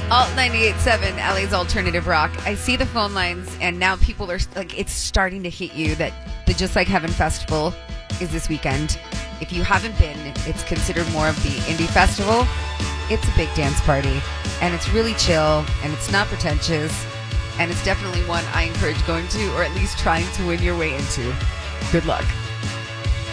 Alt 98.7, LA's alternative rock. I see the phone lines, and now people are like, it's starting to hit you that the Just Like Heaven Festival is this weekend. If you haven't been, it's considered more of the indie festival. It's a big dance party, and it's really chill, and it's not pretentious, and it's definitely one I encourage going to, or at least trying to win your way into. Good luck.